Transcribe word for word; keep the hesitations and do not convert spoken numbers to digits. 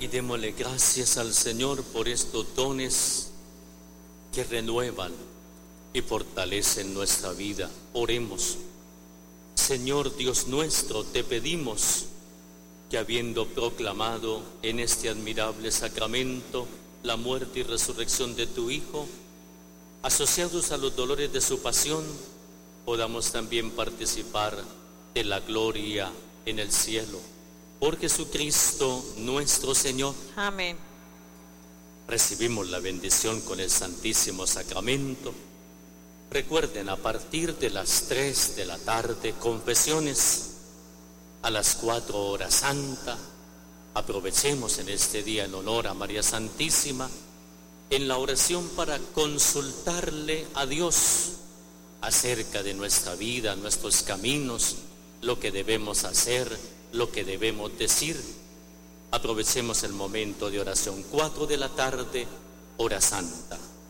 y démosle gracias al Señor por estos dones que renuevan y fortalecen nuestra vida. Oremos. Señor Dios nuestro, te pedimos que, habiendo proclamado en este admirable sacramento la muerte y resurrección de tu Hijo, asociados a los dolores de su pasión, podamos también participar de la gloria en el cielo. Por Jesucristo nuestro Señor. Amén. Recibimos la bendición con el Santísimo Sacramento. Recuerden, a partir de las tres de la tarde, confesiones. A las cuatro horas santa. Aprovechemos en este día en honor a María Santísima en la oración para consultarle a Dios acerca de nuestra vida, nuestros caminos, lo que debemos hacer, lo que debemos decir. Aprovechemos el momento de oración. Cuatro de la tarde, hora santa.